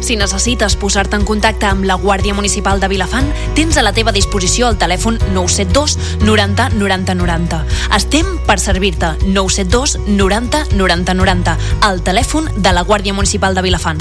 Si necessites posar-te en contacte amb la Guàrdia Municipal de Vilafant, tens a la teva disposició el telèfon 972 90 90 90. Estem per servir-te. 972 90 90 90. El telèfon de la Guàrdia Municipal de Vilafant.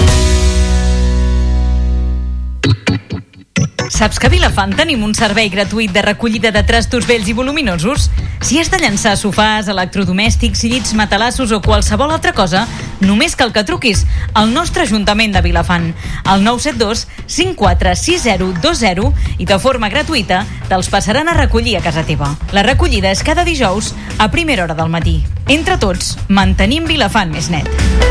Saps que a Vilafant tenim un servei gratuït de recollida de trastos vells i voluminosos? Si has de llançar sofàs, electrodomèstics, llits, matalassos o qualsevol altra cosa, només cal que truquis al nostre Ajuntament de Vilafant, al 972 546020, i de forma gratuïta te'ls passaran a recollir a casa teva. La recollida és cada dijous a primera hora del matí. Entre tots, mantenim Vilafant més net.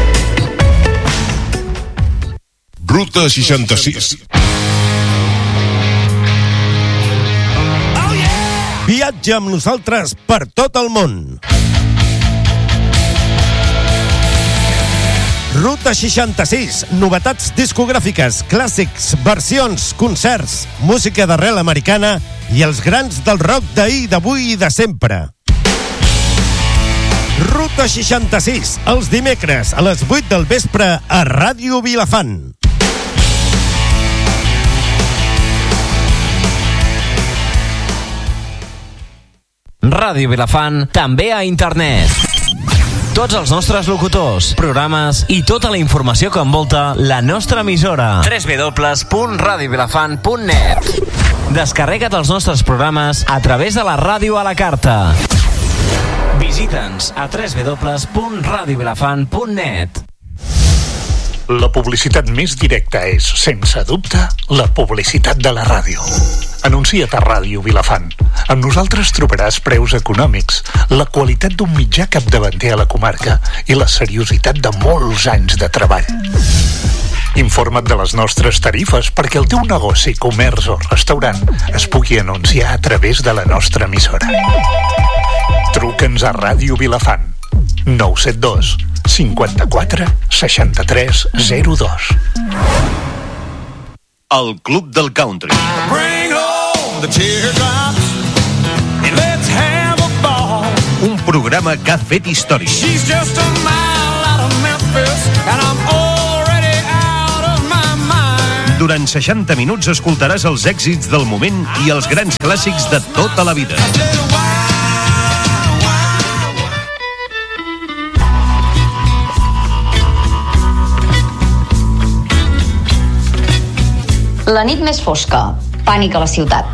Ruta 66. Viatja amb nosaltres per tot el món. Ruta 66, novetats discogràfiques, clàssics, versions, concerts, música d'arrel americana i els grans del rock d'ahir, d'avui i de sempre. Ruta 66, els dimecres a les 8 del vespre a Ràdio Vilafant. Ràdio Vilafant, també a internet. Tots els nostres locutors, programes i tota la informació que envolta la nostra emissora. www.radiovilafant.net. Descarrega't els nostres programes a través de la ràdio a la carta. Visita'ns a www.radiovilafant.net. La publicitat més directa és, sense dubte, la publicitat de la ràdio. Anuncia't a Ràdio Vilafant. Amb nosaltres trobaràs preus econòmics, la qualitat d'un mitjà capdavanter a la comarca i la seriositat de molts anys de treball. Informa't de les nostres tarifes perquè el teu negoci, comerç o restaurant es pugui anunciar a través de la nostra emissora. Truca'ns a Ràdio Vilafant. 972 54 63 02. El Club del Country. Bring on the teardrops and let's have a ball. Un programa que ha fet història. She's just a mile out of Memphis and I'm already out of my mind. Durant 60 minuts escoltaràs els èxits del moment i els grans clàssics de tota la vida. La nit més fosca. Pànic a la ciutat.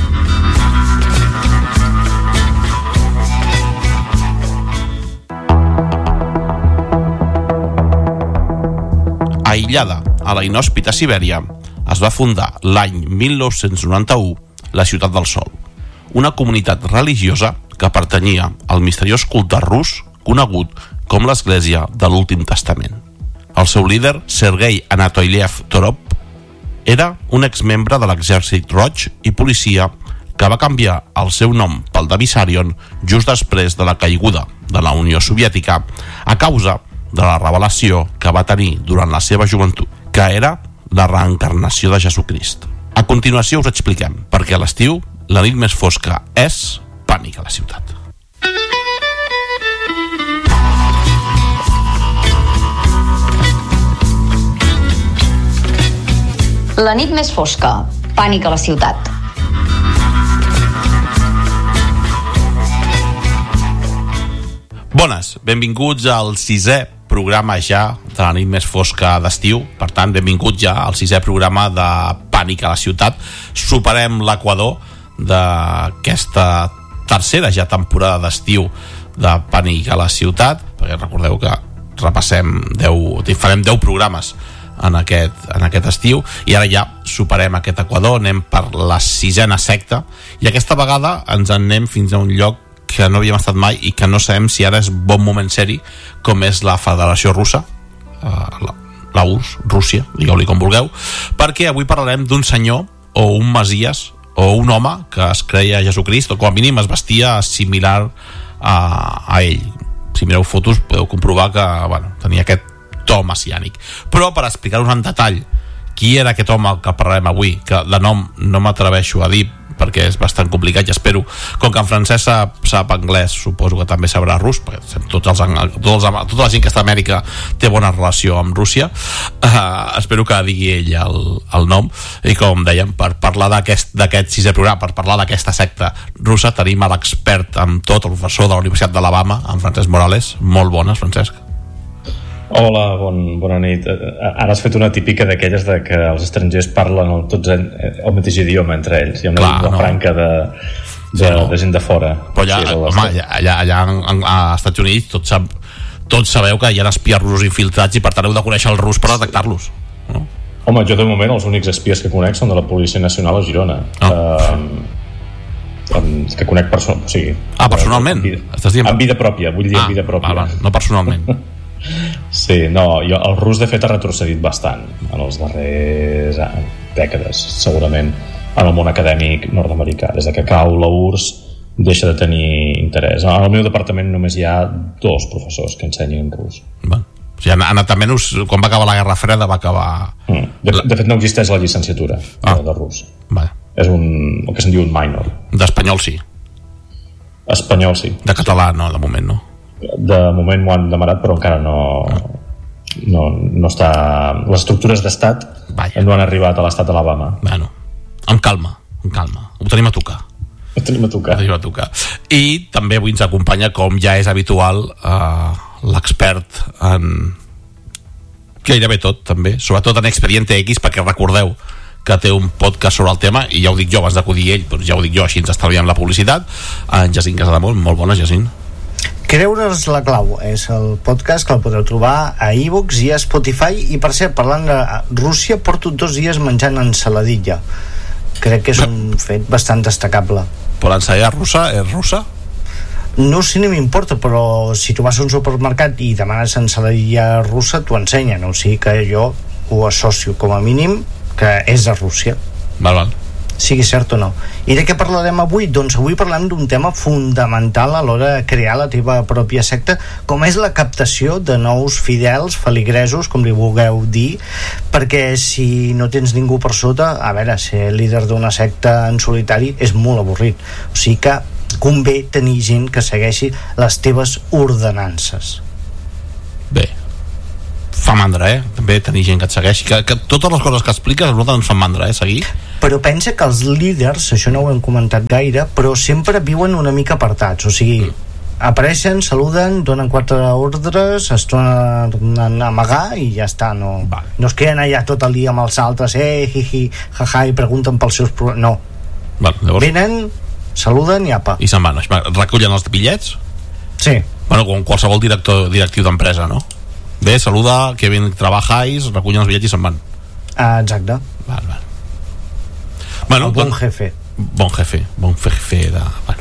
Aïllada a la inhòspita Sibèria, es va fundar l'any 1991 la Ciutat del Sol, una comunitat religiosa que pertanyia al misteriós culte rus conegut com l'Església de l'Últim Testament. El seu líder, Sergei Anatoliev Torov, era un exmembre de l'exèrcit roig i policia que va canviar el seu nom pel de Vissarion just després de la caiguda de la Unió Soviètica a causa de la revelació que va tenir durant la seva joventut, que era la reencarnació de Jesucrist. A continuació us expliquem perquè a l'estiu la nit més fosca és pànic a la ciutat. La nit més fosca. Pànic a la ciutat. Bones, benvinguts al 6è programa ja de la nit més fosca d'estiu. Per tant, benvinguts ja al 6è programa de Pànic a la ciutat. Superem l'equador d'aquesta tercera ja temporada d'estiu de Pànic a la ciutat, perquè recordeu que farem 10 programes en aquest estiu, i ara ja superem aquest equador, anem per la 6a secta, i aquesta vegada ens en anem fins a un lloc que no havíem estat mai i que no sabem si ara és bon moment ser-hi, com és la Federació Russa, la URSS, Rússia, digueu-li com vulgueu, perquè avui parlarem d'un senyor o un messies o un home que es creia Jesucrist, o com a mínim es vestia similar a ell. Si mireu fotos podeu comprovar que tenia aquest to messiànic. Però per explicar-vos en detall qui era aquest home que parlarem avui, que de nom no m'atreveixo a dir perquè és bastant complicat, i espero, com que en Francesc sap anglès, suposo que també sabrà rus, perquè tota la gent que està a Amèrica té bona relació amb Rússia, espero que digui ell el nom. I com dèiem, per parlar d'aquest sisè programa, per parlar d'aquesta secta russa, tenim l'expert en tot, el professor de la Universitat d'Alabama, en Francesc Morales. Molt bones, Francesc. Hola, bona nit. Ara has fet una típica d'aquelles de que els estrangers parlen tots el mateix idioma entre ells. Hi ha una llengua franca de gent de fora. Però allà a Estats Units tots sabeu que hi ha espies russos infiltrats i per tant heu de conèixer el rus per detectar-los, no? Home, jo de moment els únics espies que conec són de la Policia Nacional a Girona. Que conec personalment? En vida pròpia, vull dir en vida pròpia. No personalment. Sí, no, el rus de fet ha retrocedit bastant en els darrers dècades, segurament, en el món acadèmic nord-americà. Des que cau la URSS deixa de tenir interès. Al meu departament només hi ha 2 professors que ensenyin rus. O sigui, ha anat a menys, quan va acabar la Guerra Freda va acabar... De fet no existeix la llicenciatura de rus. És el que se'n diu un minor. D'espanyol sí. Espanyol sí. De català no, de moment no. De moment m'ho han demanat, però encara no està... Les estructures d'estat no han arribat a l'estat d'Alabama. Bueno, amb calma. Ho tenim a tocar. I també avui ens acompanya, com ja és habitual, l'expert en gairebé tot, també, sobretot en Expediente X, perquè recordeu que té un podcast sobre el tema, i ja ho dic jo abans d'acudir ell, però ja ho dic jo, així ens estalviem la publicitat. En Jacint Casademont, molt bones, Jacint. Creure's la clau és el podcast que el podeu trobar a iVoox i a Spotify. I per cert, parlant de Rússia, porto 2 dies menjant ensaladilla. Crec que és un fet bastant destacable. Però l'ensaladilla russa és russa? No sé, no m'importa, però si tu vas a un supermercat i demanes ensaladilla russa, t'ho ensenyen, o sigui que jo ho associo com a mínim que és de Rússia. Val. Sigui cert o no. I de què parlarem avui? Doncs avui parlem d'un tema fundamental a l'hora de crear la teva pròpia secta, com és la captació de nous fidels, feligresos, com li vulgueu dir, perquè si no tens ningú per sota, a veure, ser líder d'una secta en solitari és molt avorrit. O sigui que convé tenir gent que segueixi les teves ordenances. Bé, fa mandra, també tenir gent que et segueixi, que totes les coses que expliques a nosaltres ens fan mandra, seguir. Però pensa que els líders, això no ho hem comentat gaire, però sempre viuen una mica apartats, o sigui, apareixen, saluden, donen 4 ordres, es tornen a amagar i ja està, no es queden allà tot el dia amb els altres, hi, jaja, i pregunten pels seus problemes, no. Llavors... Venen, saluden i apa. I se'n van, recullen els bitllets? Sí. Bueno, com qualsevol directiu d'empresa, no? Bé, saluda, que bien trabajáis, recullen els bitllets i se'n van. Exacte. Val. Bueno, bon jefe de... Bueno.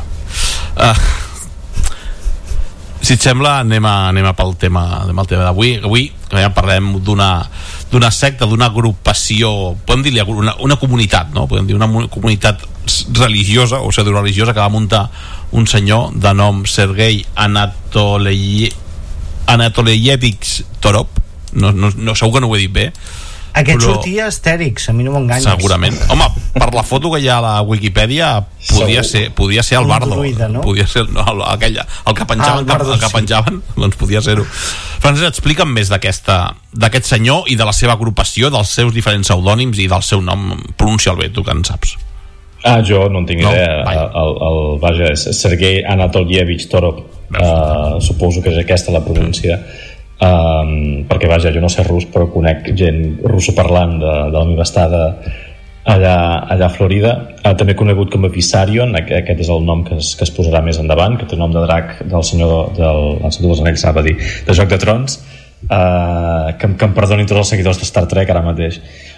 Si et sembla, anem pel tema d'avui. Avui parlem d'una secta, d'una agrupació, podem dir-li una comunitat, no? Podem dir una comunitat religiosa o pseudo-religiosa que va muntar un senyor de nom Sergei Anatolievich Torov. No, segur que no ho he dit bé. Aquest sortia Astèrix, a mi no m'enganyes. Segurament. Home, per la foto que hi ha a la Wikipedia podia ser el Bardo, no? Podia ser el que penjaven, doncs podia ser-ho. Francesc, explica'm més d'aquest senyor i de la seva agrupació, dels seus diferents pseudònims i del seu nom. Pronuncia'l bé, tu que en saps. Jo no en tinc idea. Vaja, és Sergei Anatolievich Torov. Suposo que és aquesta la pronúncia. Perquè vaja, jo no sé rus, però conec gent russoparlant de la meva estada allà a Florida. També conegut com a Vissarion, aquest és el nom que es posarà més endavant, que té nom de drac del senyor dels Anells, anava a dir, de Joc de Trons, que em perdonin tots els seguidors de Star Trek ara mateix.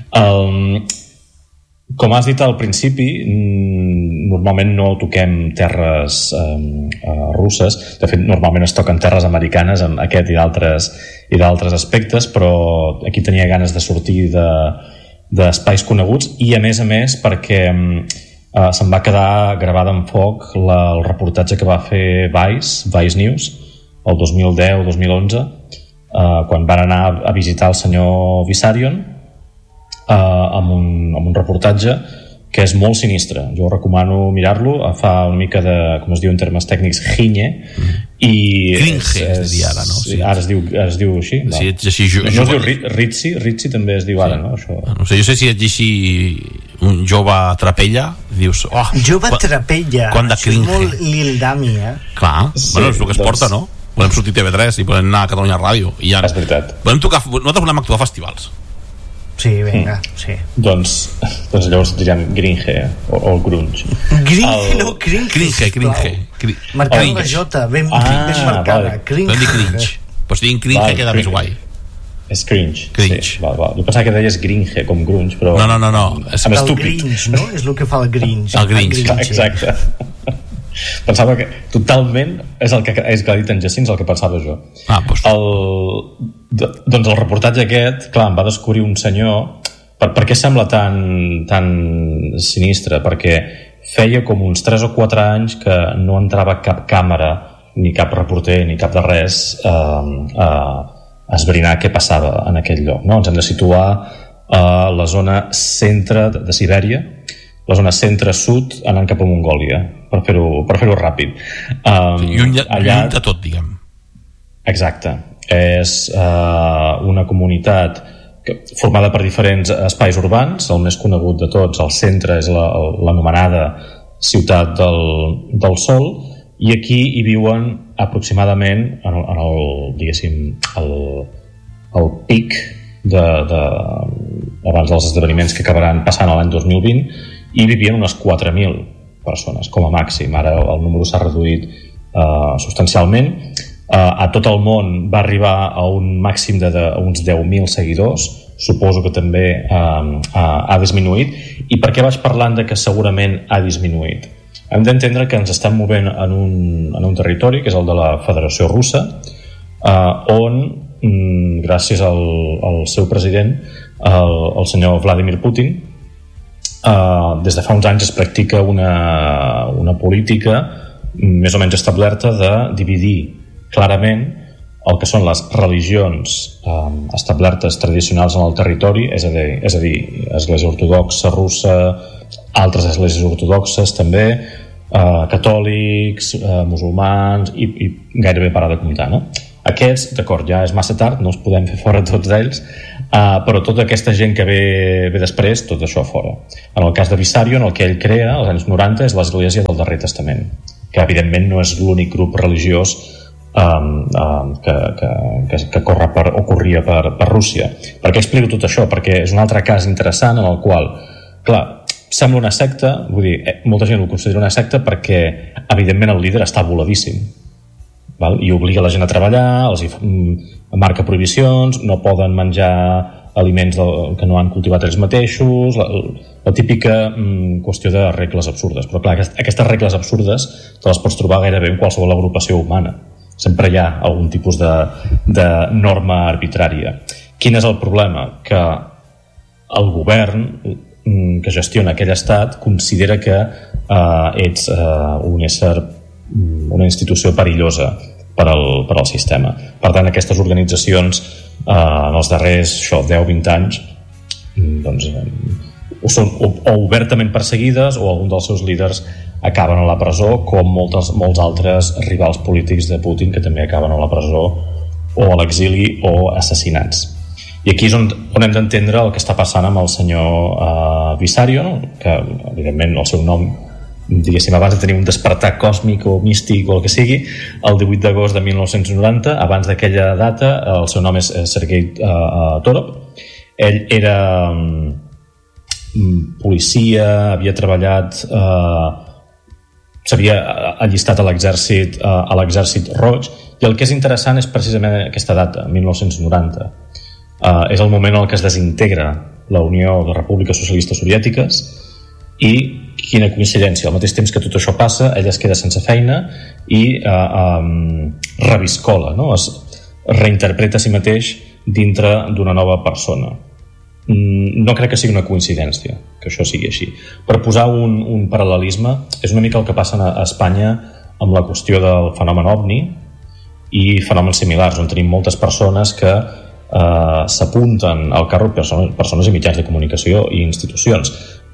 Com has dit al principi, normalment no toquem terres russes. De fet, normalment es toquen terres americanes amb aquest i d'altres aspectes, però aquí tenia ganes de sortir d'espais coneguts i a més perquè se'm va quedar gravada en foc el reportatge que va fer Vice News el 2010-2011 quan van anar a visitar el senyor Vissarion amb un reportatge que és molt sinistre. Jo recomano mirar-lo, fa una mica de, com es diu en termes tècnics, ginye, i Cringe es diria ara, no? Sí. Ara es diu així. Si ets així... No es diu Ritzi també es diu ara, no? Això. No sé, jo sé si ets així un jove trapella, dius... Oh, jove trapella, això és molt Lil Dami, Clar, sí, bueno, és el que es porta, no? Volem sortir a TV3 i podem anar a Catalunya Ràdio i ja... És veritat. Nosaltres volem actuar a festivals. Sí, vinga, sí. Doncs llavors diríem Gringe o Grunge. Gringe, no Cringe. Cringe. Marcant la Jota, ben marcada. Vale. Podem dir Cringe. Però si diguin Cringe queda més guai. És cringe. Sí. Val. Jo pensava que deies Gringe com Grunge, però... No. És el Gringe, no? És el que fa el Gringe. El Gringe. Exacte. Pensava que totalment és el que ha dit en Jacint, el que pensava jo. Doncs el reportatge aquest, clar, em va descobrir un senyor. Per què sembla tan sinistre? Perquè feia com uns 3 o 4 anys que no entrava cap càmera, ni cap reporter, ni cap de res a esbrinar què passava en aquell lloc, no? Ens hem de situar a la zona centre de Sibèria, la zona centre-sud anant cap a Mongòlia, per fer-ho ràpid. Lluny de tot, diguem. Exacte. És una comunitat formada per diferents espais urbans. El més conegut de tots, el centre, és l'anomenada Ciutat del Sol, i aquí hi viuen aproximadament el pic abans dels esdeveniments que acabaran passant l'any 2020, i vivien unes 4.000 persones com a màxim. Ara el número s'ha reduït substancialment. A tot el món va arribar a un màxim d'uns 10.000 seguidors. Suposo que també ha disminuït. I per què vaig parlant de que segurament ha disminuït? Hem d'entendre que ens estem movent en un territori que és el de la Federació Russa, on gràcies al seu president, el senyor Vladimir Putin, des de fa uns anys es practica una política més o menys establerta de dividir clarament el que són les religions establertes tradicionals en el territori, és a dir, Església Ortodoxa russa, altres esglésies ortodoxes també, catòlics, musulmans i gairebé parar de comptar, no? Aquests, d'acord, ja és massa tard, no els podem fer fora tots ells, però tota aquesta gent que ve després, tot això fora. En el cas de Vissarion, el que ell crea als anys 90 és l'Església del Darrer Testament, que evidentment no és l'únic grup religiós que corria per Rússia. Per què explico tot això? Perquè és un altre cas interessant en el qual, clar, sembla una secta, vull dir, molta gent ho considera una secta perquè evidentment el líder està voladíssim, val? I obliga la gent a treballar, els marca prohibicions, no poden menjar aliments que no han cultivat ells mateixos, la típica qüestió de regles absurdes. Però clar, aquestes regles absurdes te les pots trobar gairebé en qualsevol agrupació humana. Sempre hi ha algun tipus de norma arbitrària. Quin és el problema? Que el govern que gestiona aquell estat considera que ets un ésser, una institució perillosa per al sistema. Per tant, aquestes organitzacions en els darrers 10-20 anys doncs, són o obertament perseguides o algun dels seus líders acaben a la presó, com molts altres rivals polítics de Putin que també acaben a la presó o a l'exili o assassinats. I aquí és on hem d'entendre el que està passant amb el senyor Vissarion, que evidentment el seu nom, diguéssim, abans de tenir un despertar còsmic o místic o el que sigui, el 18 d'agost de 1990, abans d'aquella data, el seu nom és Sergei Torov. Ell era policia, havia treballat, s'havia allistat a l'exèrcit roig, i el que és interessant és precisament aquesta data, 1990. És el moment en què es desintegra la Unió de Repúbliques Socialistes Soviètiques, i quina coincidència, al mateix temps que tot això passa, ella es queda sense feina i reviscola, no? Es reinterpreta a si mateix dintre d'una nova persona. No crec que sigui una coincidència que això sigui així. Per posar un paral·lelisme, és una mica el que passa a Espanya amb la qüestió del fenomen OVNI i fenòmens similars, on tenim moltes persones que s'apunten al carro, persones i mitjans de comunicació i institucions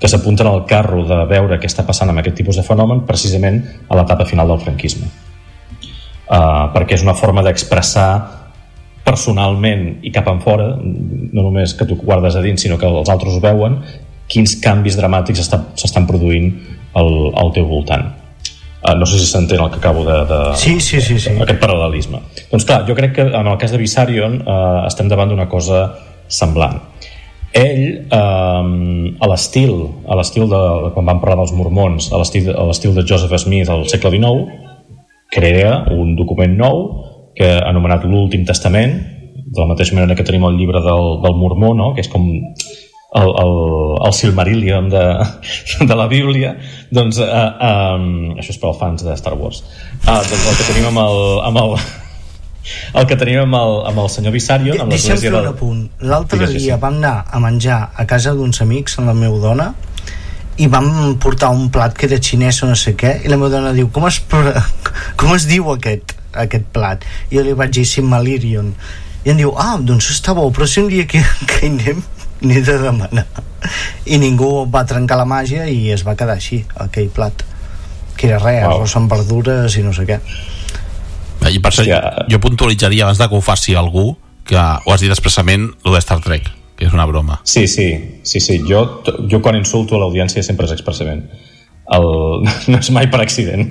que s'apunten al carro de veure què està passant amb aquest tipus de fenomen precisament a l'etapa final del franquisme. Perquè és una forma d'expressar personalment i cap enfora, no només que tu guardes a dins sinó que els altres ho veuen, quins canvis dramàtics s'estan produint al teu voltant. No sé si s'entén el que acabo de sí. aquest paral·lelisme. Doncs clar, jo crec que en el cas de Vissarion estem davant d'una cosa semblant. Ell, a l'estil de quan vam parlar dels mormons, a l'estil de Joseph Smith al segle XIX, crea un document nou que anomenat l'Últim Testament, de la mateixa manera que tenim el llibre del Mormó, no? Que és com el Silmarillion de la Bíblia. Doncs això és per als fans de Star Wars. Doncs el que tenim el que tenim amb el senyor Vissarion, amb l'església del... L'altre dia vam anar a menjar a casa d'uns amics amb la meva dona i vam portar un plat que era xinès o no sé què, i la meva dona diu com es diu aquest plat? I jo li vaig dir Silmarillion, i em diu, doncs està bo, però si un dia que hi anem n'he de demanar, i ningú va trencar la màgia i es va quedar així aquell plat, que era res, arròs amb verdures i no sé què. I per això jo puntualitzaria abans de que ho faci algú que ho has dit expressament lo de Star Trek, que és una broma. Sí. Jo quan insulto a l'audiència sempre és expressament. No és mai per accident.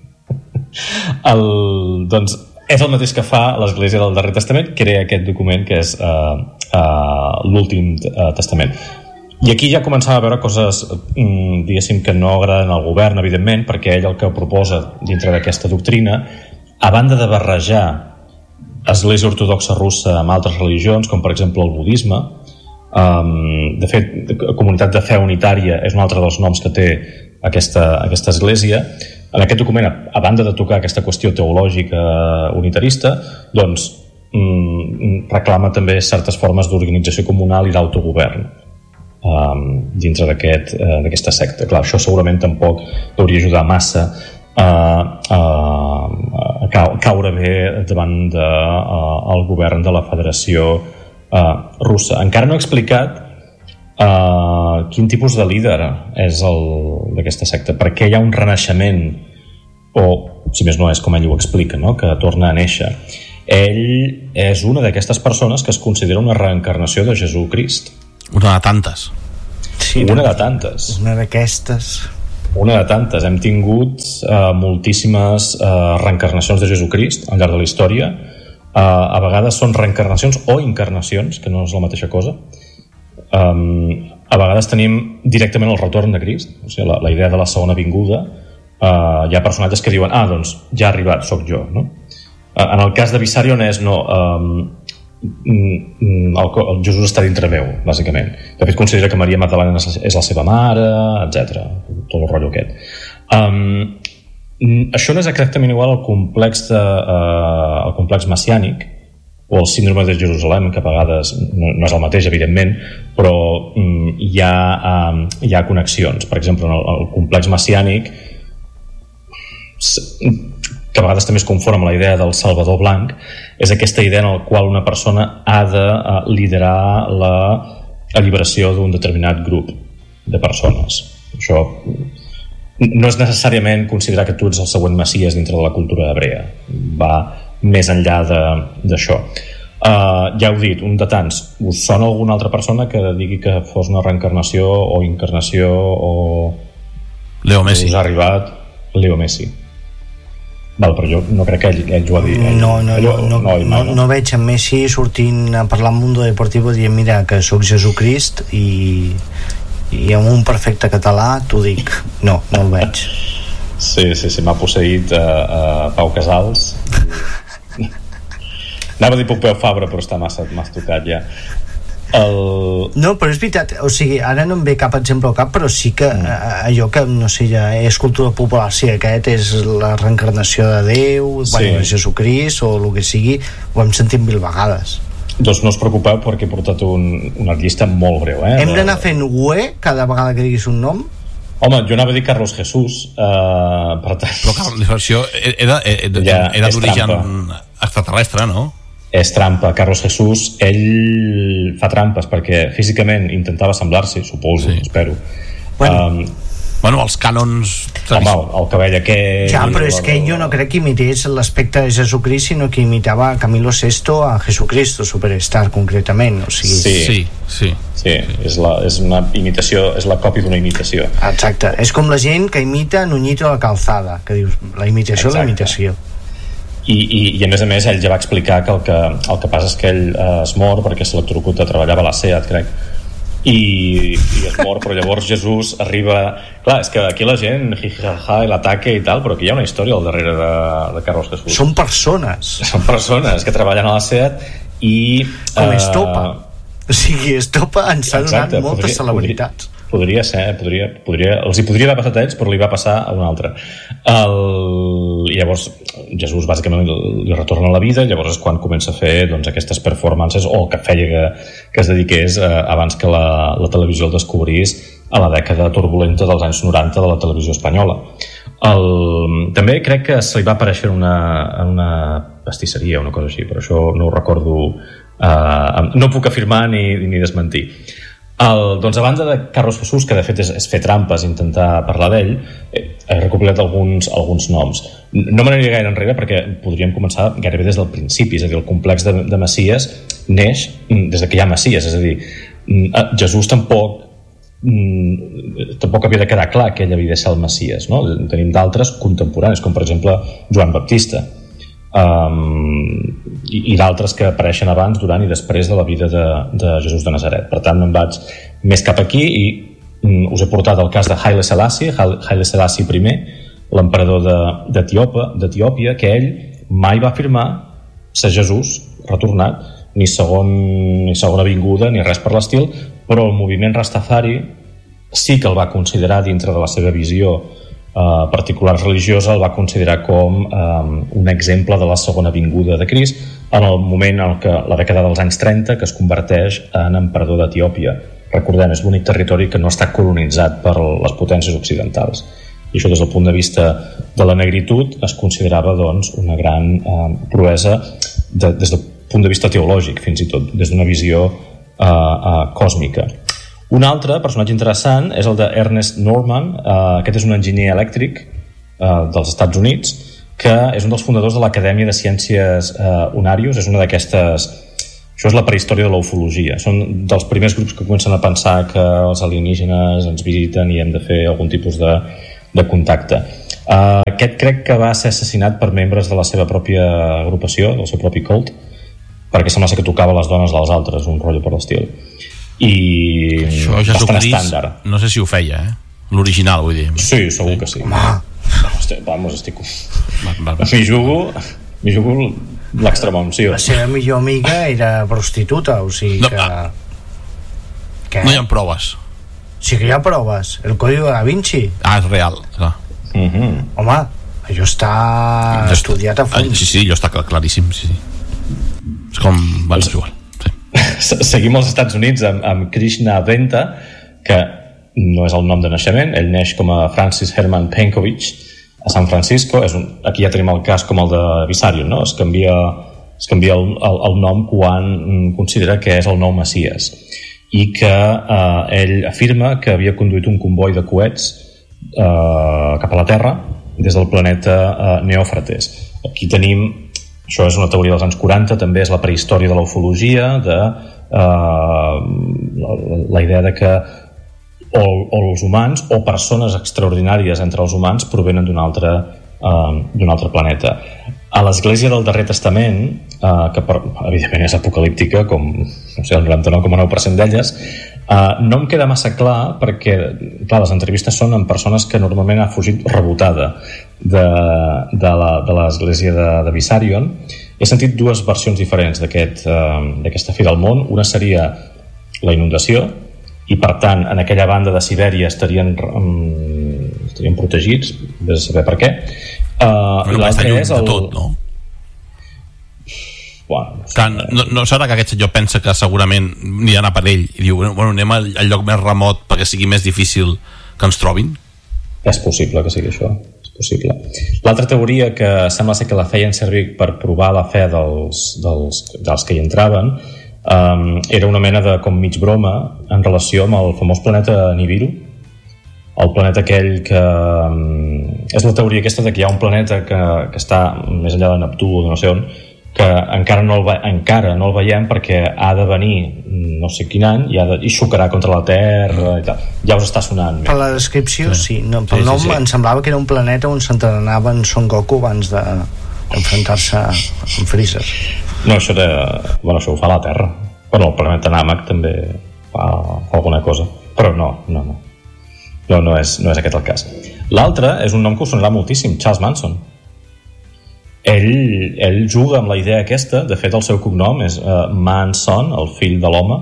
Doncs és el mateix que fa l'Església del Darrer Testament, crea aquest document que és l'Últim Testament. I aquí ja començava a veure coses, diguéssim, que no agraden al govern, evidentment, perquè ell el que proposa dintre d'aquesta doctrina, a banda de barrejar Església Ortodoxa Russa amb altres religions, com per exemple el budisme, de fet, Comunitat de Fe Unitària és un altre dels noms que té aquesta església. En aquest document, a banda de tocar aquesta qüestió teològica unitarista, doncs reclama també certes formes d'organització comunal i d'autogovern dintre d'aquesta secta. Clar, això segurament tampoc hauria ajudar massa a caure bé davant del govern de la Federació Russa. Encara no he explicat quin tipus de líder és d'aquesta secta, perquè hi ha un renaixement, o si més no és com ell ho explica, no? Que torna a néixer. Ell és una d'aquestes persones que es considera una reencarnació de Jesucrist. Una de tantes. Sí, una de tantes. Una d'aquestes. Una de tantes. Hem tingut moltíssimes reencarnacions de Jesucrist al llarg de la història. A vegades són reencarnacions o encarnacions, que no és la mateixa cosa. A vegades tenim directament el retorn de Crist, o sigui, la idea de la segona vinguda. Hi ha personatges que diuen, doncs ja ha arribat, sóc jo, no? En el cas de Vissarion és el Jesús està dintre meu, bàsicament. De fet considera que Maria Magdalena és la seva mare, etc. Tot el rotllo aquest. Això no és exactament igual al complex messiànic o el síndrome de Jerusalem, que a vegades no és el mateix, evidentment, però hi ha connexions. Per exemple, en el complex messiànic, que a vegades també es confon amb la idea del Salvador Blanc, és aquesta idea en la qual una persona ha de liderar l'alliberació d'un determinat grup de persones. Això no és necessàriament considerar que tu ets el següent Messies dintre de la cultura hebrea, va més enllà d'això. Ja heu dit, un de tants. Us sona alguna altra persona que digui que fos una reencarnació o encarnació o... Leo Messi. Us ha arribat Leo Messi. Val, però jo no crec que ell ho ha dit. No veig en Messi sortint a parlar al Mundo Deportivo dient mira que sóc Jesucrist i amb un perfecte català t'ho dic. No el veig. Sí, m'ha posseït Pau Casals. Anava a dir Pompeu Fabra, però està massa tocat ja. No, però és veritat, o sigui, ara no em ve cap exemple al cap, però sí que allò que, no sé, ja és cultura popular, si aquest és la reencarnació de Déu, bueno, Jesucrist o el que sigui, ho hem sentit 1000 vegades. Doncs no us preocupeu perquè he portat una llista molt breu. Hem d'anar fent UE cada vegada que diguis un nom? Home, jo anava a dir Carlos Jesús, per tant... Però això era d'origen extraterrestre, no? És trampa. Carlos Jesús, ell fa trampes perquè físicament intentava semblar-s'hi, suposo, espero, Bueno, els cànons... Home, el cabell aquest... Ja, però és que jo no crec que imités l'aspecte de Jesucrist, sinó que imitava a Camilo VI a Jesucristo Superstar, concretament. O sigui... Sí, és una imitació, és la còpia d'una imitació. Exacte, és com la gent que imita Nuñito a la Calzada, que dius, la imitació. Exacte. La imitació. I a més ell ja va explicar que el que passa és que ell es mor perquè s'electrocuta, treballava a la SEAT, crec, i es mor, però llavors Jesús arriba... Clar, és que aquí la gent jijaja i l'ataque i tal, però aquí hi ha una història al darrere de Carlos Jesús. Són persones que treballen a la SEAT i... Com Estopa. O sigui, Estopa ens ha donat moltes celebritats. Podria ser, els hi podria haver passat a ells, però li va passar a un altre. I llavors Jesús bàsicament li retorna a la vida, llavors és quan comença a fer doncs, aquestes performances, o que feia que es dediqués abans que la televisió el descobrís a la dècada turbulenta dels anys 90 de la televisió espanyola. També crec que se li va aparèixer en una pastisseria, una cosa així, però això no ho recordo, no puc afirmar ni desmentir. Doncs a banda de Carlos Jesús, que de fet és fer trampes, intentar parlar d'ell, he recopilat alguns noms. No me n'aniré gaire enrere perquè podríem començar gairebé des del principi, és a dir, el complex de Messies neix des de que hi ha Messies, és a dir, Jesús tampoc havia de quedar clar que ell havia de ser el Messies, no? Tenim d'altres contemporanis, com per exemple Joan Baptista, i d'altres que apareixen abans, durant i després de la vida de Jesús de Nazaret. Per tant, no em vaig més cap aquí i us he portat el cas de Haile Selassie I, l'emperador d'Etiòpia, que ell mai va afirmar ser Jesús retornat, ni segona vinguda ni res per l'estil, però el moviment Rastafari sí que el va considerar, dintre de la seva visió particular religiosa, el va considerar com un exemple de la segona vinguda de Crist en el moment en què la dècada dels anys 30 que es converteix en emperador d'Etiòpia. Recordem, és l'únic territori que no està colonitzat per les potències occidentals, i això des del punt de vista de la negritud es considerava doncs una gran proesa des del punt de vista teològic, fins i tot des d'una visió còsmica. Un altre personatge interessant és el de Ernest Norman. Aquest és un enginyer elèctric dels Estats Units, que és un dels fundadors de l'Acadèmia de Ciències Unarius. És una d'aquestes... Això és la prehistòria de la ufologia. Són dels primers grups que comencen a pensar que els alienígenes ens visiten i hem de fer algun tipus de contacte. Aquest crec que va ser assassinat per membres de la seva pròpia agrupació, del seu propi cult, perquè sembla ser que tocava les dones dels altres, un rotllo per l'estil. I això Jesucrist no sé si ho feia, l'original, vull dir. Sí, segur que sí. Vamos, estic... M'hi jugo l'extremunció. La seva millor amiga era prostituta, o sigui que... No hi ha proves. Sí que hi ha proves. El código da Vinci. És real, clar. Home, allò està estudiat a fons. Sí, allò està claríssim, sí. És com... és igual. Seguim als Estats Units amb Krishna Venta, que no és el nom de naixement. Ell neix com a Francis Herman Penkovich a San Francisco. Aquí ja tenim el cas com el de Vissarion, no? Es canvia el nom quan considera que és el nou Messies, i que ell afirma que havia conduït un comboi de coets cap a la Terra des del planeta Neòfrates. Aquí tenim... Això és una teoria dels anys 40, també és la prehistòria de la ufologia, de la idea de que o els humans o persones extraordinàries entre els humans provenen d'un altre planeta. A l'Església del Darrer Testament, que evidentment és apocalíptica, com no sé, el 99,9% d'elles, no em queda massa clar perquè, clar, les entrevistes són amb persones que normalment ha fugit rebotada de l'Església de Vissarion. He sentit dues versions diferents d'aquesta fi del món. Una seria la inundació, i per tant en aquella banda de Sibèria estarien protegits, vés a saber per què. I l'altre és el... tot, no? No serà que aquest senyor pensa que segurament aniran a per ell i diu, bueno, anem al lloc més remot perquè sigui més difícil que ens trobin? És possible que sigui això, és possible. L'altra teoria, que sembla ser que la feien servir per provar la fe dels que hi entraven, era una mena de com mig broma en relació amb el famós planeta Nibiru, el planeta aquell que és la teoria aquesta de que hi ha un planeta que està més enllà de Neptú o de no sé on, que encara no el veiem perquè ha de venir no sé quin any i xocarà contra la Terra i tal. Ja us està sonant per la descripció sí. No, pel nom em semblava que era un planeta on s'entrenava en Son Goku abans d'enfrontar-se amb Freezer. No, això ho fa la Terra. Bueno, el planeta Namek també fa alguna cosa, però no és aquest el cas. L'altre és un nom que us sonarà moltíssim, Charles Manson. Ell juga amb la idea aquesta. De fet, el seu cognom és Manson, el fill de l'home,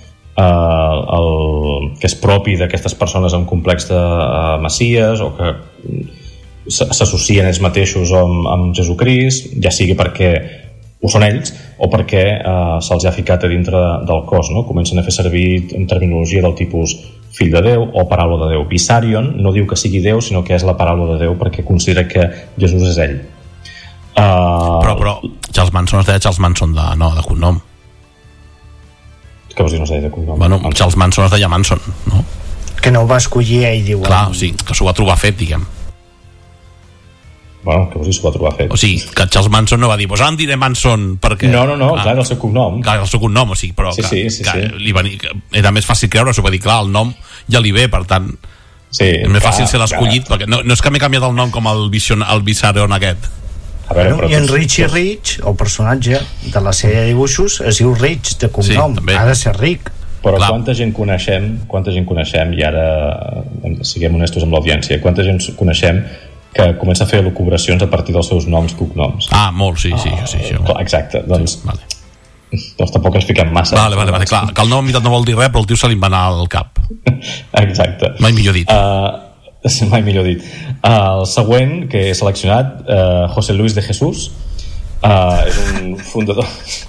que és propi d'aquestes persones amb complex de Messies o que s'associen ells mateixos amb Jesucrist, ja sigui perquè ho són ells o perquè se'ls ha ficat a dintre del cos, no? Comencen a fer servir en terminologia del tipus fill de Déu o paraula de Déu. Visarion no diu que sigui Déu, sinó que és la paraula de Déu perquè considera que Jesús és ell. Però Charles Manson es deia Charles Manson de cognom. Què vols dir no es deia de cognom? Bueno, Charles Manson es deia Manson, no? Que no ho va escollir ell, diu. Clar, o sigui, que s'ho va trobar fet, diguem. Bueno, què vols dir s'ho va trobar fet? O sigui, que Charles Manson no va dir ara em diré Manson perquè... No, clar, el seu cognom. Clar, el seu cognom, o sigui, però sí. Que era més fàcil creure, s'ho va dir, clar, el nom ja li ve, per tant és més fàcil ser l'escollit, perquè no és que m'he canviat el nom com el Visarion aquest. I en Richie Rich, el personatge de la sèrie de dibuixos, es diu Rich de cognom, ha de ser ric. Però quanta gent coneixem, i ara siguem honestos amb l'audiència, quanta gent coneixem que comença a fer elucubracions a partir dels seus noms, cognoms? Molt, sí. Exacte, doncs tampoc ens fiquem massa. Vale, clar, que el nom no vol dir res, però el tio se li va anar al cap. Exacte. Mai millor dit. Mai millor dit. El següent que he seleccionat, José Luis de Jesús, és un fundador.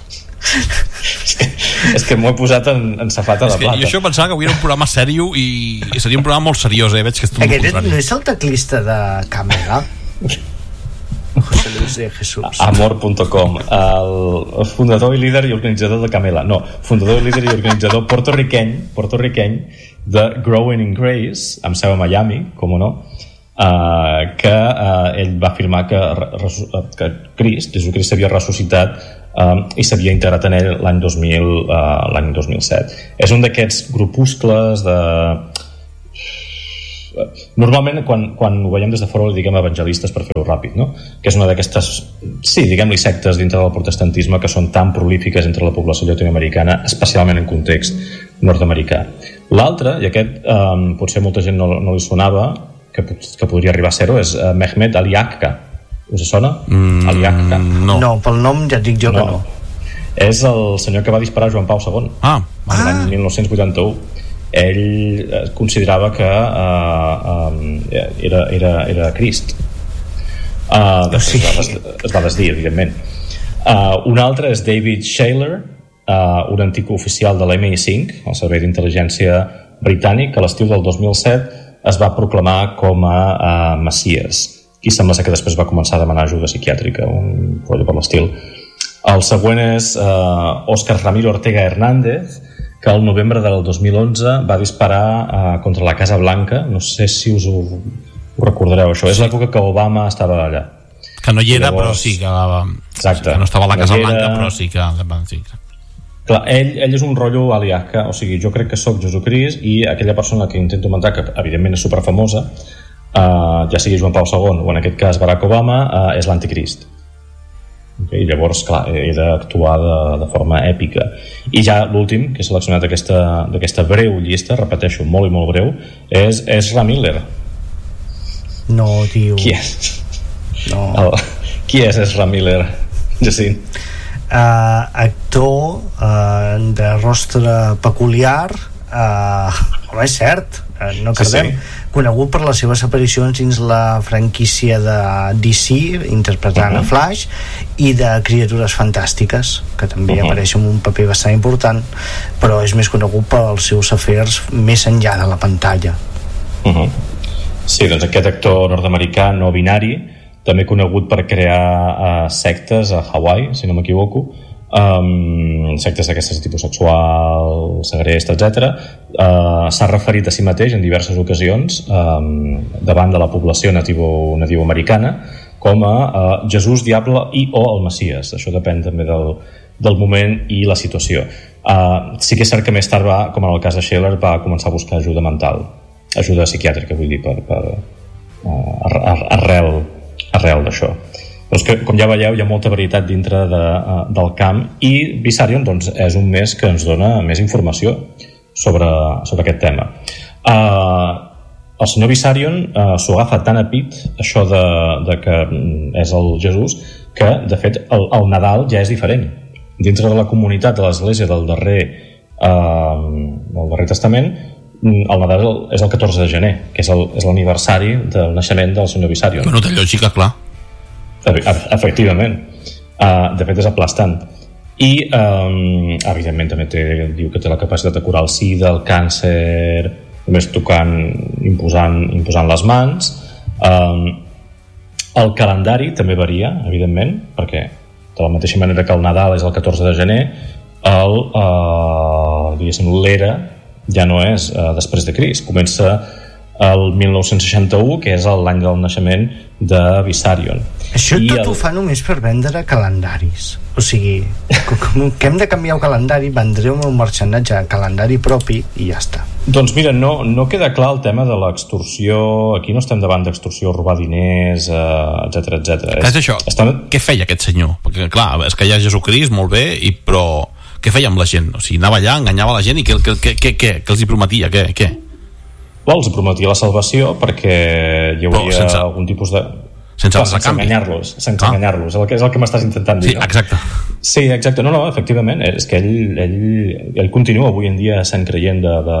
és que m'ho he posat en safata de plata. Jo això pensava que avui era un programa sèrio i seria un programa molt seriós, veig que és tot aquest no és el teclista de Camela? José Luis de Jesús. Amor.com, el fundador i líder i organitzador de Camela. No, fundador i líder i organitzador portorriqueny de Growing in Grace, amb seu a Miami, com no, que ell va afirmar que Jesucrist s'havia ressuscitat i s'havia integrat en ell l'any 2007. És un d'aquests grupuscles de... Normalment quan ho veiem des de fora li diguem evangelistes per fer-ho ràpid, no? Que és una d'aquestes, sí, diguem-li sectes dintre del protestantisme que són tan prolífiques entre la població llatinoamericana, especialment en context nord-americà. L'altre, i aquest potser molta gent no li sonava, que podria arribar a ser-ho, és Mehmet Ali Akka. Us sona? Ali Akka. No, pel nom ja et dic jo que no. És el senyor que va disparar Joan Pau II l'any 1981. Ell considerava que era Crist. Es va desdir, evidentment. Un altre és David Shayler, un antic oficial de l'MI5, el servei d'intel·ligència britànic, que a l'estiu del 2007 es va proclamar com a Messies, i sembla que després va començar a demanar ajuda psiquiàtrica, un rotllo per l'estil. El següent és Óscar Ramiro Ortega Hernández, que el novembre del 2011 va disparar contra la Casa Blanca. No sé si us ho recordareu, això. És l'època que Obama estava allà. Que no hi era, però sí que... Exacte. Que no estava a la Casa Blanca, però sí que... Clar, ell és un rotllo aliaca, o sigui, jo crec que sóc Jesucrist i aquella persona que intento mentar, que evidentment és superfamosa, ja sigui Joan Pau II o en aquest cas Barack Obama, és l'anticrist. Okay, llavors, clar, he d'actuar de forma èpica. I ja l'últim que he seleccionat d'aquesta breu llista, repeteixo, molt i molt breu, és Ezra Miller. No, tio. Qui és? No. Qui és Ezra Miller, Jacint? Actor de rostre peculiar, home, és cert, no cardem, conegut per les seves aparicions dins la franquícia de DC, interpretant a Flash, i de Criatures Fantàstiques, que també apareix en un paper bastant important, però és més conegut pels seus afers més enllà de la pantalla. Sí, doncs aquest actor nord-americà no binari, també conegut per crear sectes a Hawaii, si no m'equivoco, sectes d'aquestes tipus sexual, segrest, etc. S'ha referit a si mateix en diverses ocasions davant de la població nativoamericana com a Jesús, Diable i o el Messies. Això depèn també del moment i la situació. Sí que és cert que més tard com en el cas de Scheller, va començar a buscar ajuda mental, ajuda psiquiàtrica, vull dir, arrel d'això. Doncs que, com ja veieu, hi ha molta veritat dintre del camp, i Vissarion doncs, és un mes que ens dona més informació sobre aquest tema. El senyor Vissarion s'ho agafa tan a pit, això de que és el Jesús, que de fet el Nadal ja és diferent. Dintre de la comunitat de l'Església del darrer Testament, el Nadal és el 14 de gener, que és l'aniversari del naixement del senyor Vissarion. Bueno, té lògica, clar. Efectivament. De fet és aplastant. I evidentment també diu que té la capacitat de curar el sida, el càncer, només tocant, imposant les mans. El calendari també varia, evidentment, perquè de la mateixa manera que el Nadal és el 14 de gener, diguéssim, l'era ja no és després de Crist, comença el 1961, que és l'any del naixement de Vissarion. Això tot ho fa només per vendre calendaris. O sigui, que hem de canviar el calendari, vendrem un marxanatge a calendari propi i ja està. Doncs mira, no queda clar el tema de l'extorsió. Aquí no estem davant d'extorsió, robar diners, etc. Què és això? Què feia aquest senyor? Perquè clar, és que hi ha Jesucrist, molt bé, però què feia amb la gent? O sigui, anava allà, enganyava la gent i què els hi prometia? Què? Els prometia la salvació perquè hi hauria algun tipus de... Sense enganyar-los, és el que m'estàs intentant dir. Sí, exacte. Sí, exacte. No, efectivament, és que ell continua avui en dia sent creient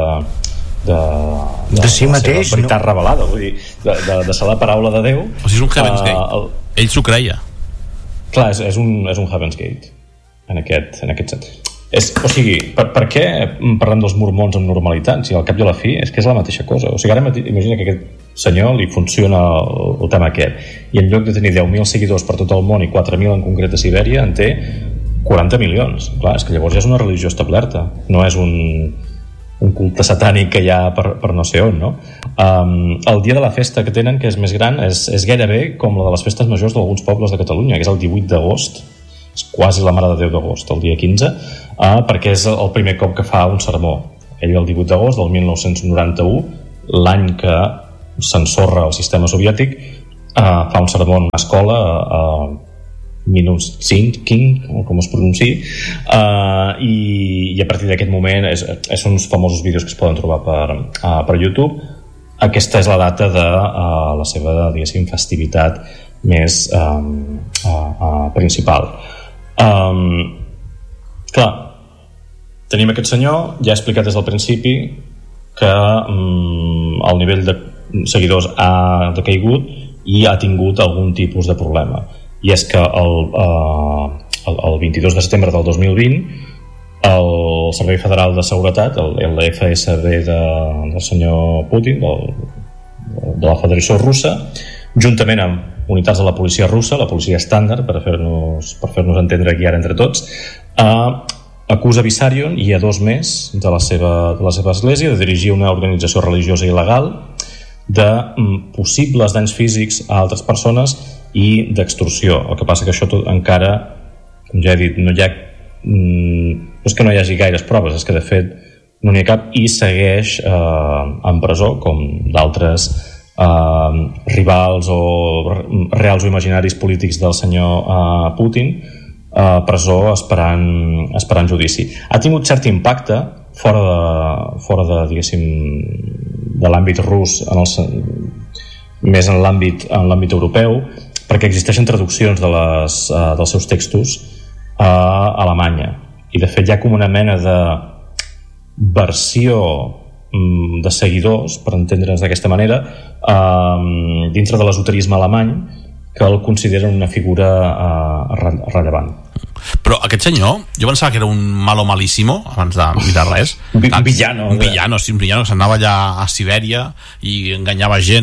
de si mateix, de veritat revelada, vull dir, de ser la paraula de Déu. O sigui, és un Heaven's Gate. Ell s'ho creia. Clar, és un Heaven's Gate en aquest sentit. O sigui, per què parlem dels mormons amb normalitat? Si al cap i a la fi és que és la mateixa cosa. O sigui, ara imagina que aquest senyor li funciona el tema aquest, i en lloc de tenir 10.000 seguidors per tot el món i 4.000 en concret a Sibèria, en té 40 milions. Clar, és que llavors ja és una religió establerta, no és un culte satànic que hi ha per no sé on, no? El dia de la festa que tenen, que és més gran, és gairebé com la de les festes majors d'alguns pobles de Catalunya, que és el 18 d'agost, és quasi la Mare de Déu d'agost, el dia 15, perquè és el primer cop que fa un sermó. Ell el 18 d'agost del 1991, l'any que s'ensorra el sistema soviètic, fa un sermó en una escola a Minuskin, com es pronunciï, i a partir d'aquest moment són uns famosos vídeos que es poden trobar per YouTube. Aquesta és la data de la seva, diguéssim, festivitat més principal. Clar, tenim aquest senyor, ja he explicat des del principi que el nivell de seguidors ha decaigut i ha tingut algun tipus de problema, i és que el 22 de setembre del 2020 el Servei Federal de Seguretat, el FSB del senyor Putin, de la Federació Russa, juntament amb unitats de la policia russa, la policia estàndard, per fer-nos entendre aquí ara entre tots, acusa Vissarion i a 2 més de la seva església de dirigir una organització religiosa il·legal, de possibles danys físics a altres persones i d'extorsió. El que passa que això tot encara, com ja he dit, no és que no hi hagi gaires proves, és que de fet no n'hi ha cap, i segueix en presó, com d'altres rivals o reals o imaginaris polítics del senyor Putin, presó esperant judici. Ha tingut cert impacte fora de diguéssim, de l'àmbit rus, més en l'àmbit europeu, perquè existeixen traduccions dels seus textos a Alemanya, i de fet hi ha com una mena de versió de seguidors, per entendre'ns d'aquesta manera, dintre de l'esoterisme alemany, que el consideren una figura rellevant. Però aquest senyor, jo pensava que era un malo malíssimo abans de mirar res. Un villano. Un villano que s'anava allà a Sibèria i enganyava gent.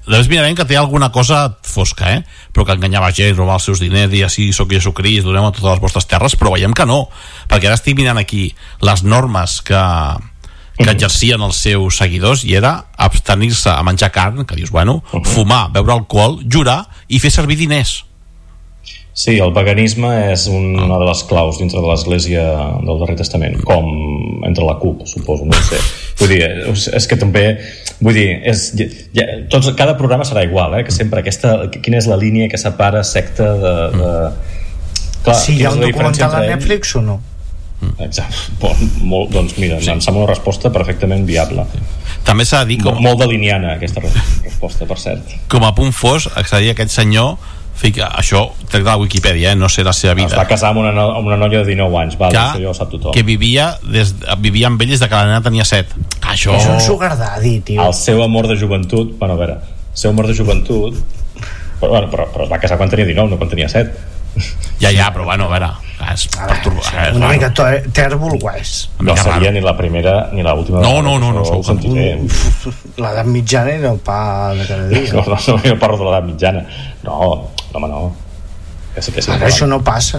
després mirarem que té alguna cosa fosca, però que enganyava gent, robar els seus diners, i així soc Jesucrist, donem a totes les vostres terres, però veiem que no, perquè ara estic mirant aquí les normes que exercien els seus seguidors, i era abstenir-se a menjar carn, que dius, bueno, fumar, beure alcohol, jurar i fer servir diners. Sí, el veganisme és una de les claus dintre de l'Església del Darrer Testament, com entre la CUP, suposo, no sé. Vull dir, és que també, vull dir, cada programa serà igual, que sempre quina és la línia que separa secta de... Clar, sí, hi ha un documental a Netflix o no? Exacte, doncs mira, em sembla una resposta perfectament viable. També s'ha de dir molt daliniana aquesta resposta, per cert. Com a punt fos, accedir a aquest senyor, això trec de la Wikipedia, no sé la seva vida. Es va casar amb una noia de 19 anys, vale, això ja ho sap tothom. Que vivia amb ell des que la nena tenia 7. Això... És un sugar daddy, tio. El seu amor de joventut, bueno, a veure, el seu amor de joventut, però es va casar quan tenia 19, no quan tenia 7. Ja, però bueno, a veure, és perturbador. Una mica tèrbol, guais. No seria ni la primera ni l'última. No, ho sentiré. L'edat mitjana era el pa de cada dia. No, jo parlo de l'edat mitjana. No, home, no. Ara això no passa.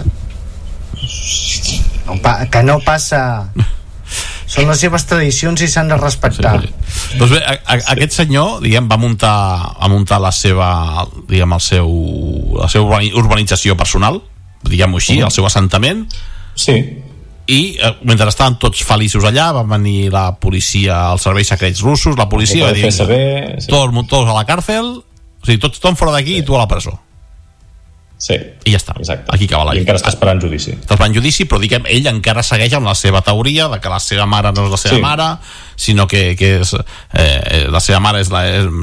Que no passa. Són les seves tradicions i s'han de respectar. Doncs bé, aquest senyor, diguem, va muntar la seva, diguem, la seva urbanització personal, diguem-ho així, el seu assentament. Sí. I mentre estaven tots feliços allà, va venir la policia, els serveis secrets russos, la policia va dir, tots a la càrcel, o sigui, tots fora d'aquí i tu a la presó. Sí, i ja està, exacte. Aquí acaba la I encara està esperant judici. Està esperant judici, però diguem, ell encara segueix amb la seva teoria de que la seva mare no és la seva mare, sinó que és, la seva mare és